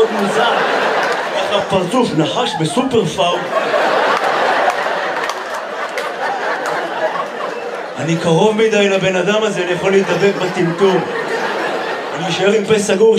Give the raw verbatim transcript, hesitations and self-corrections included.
מוזר. ככה פרצוף נחש בסופר פארם. אני קרוב מדי לבן אדם הזה, אני יכול להתדבק בטמטום. אני אשאר עם פה סגור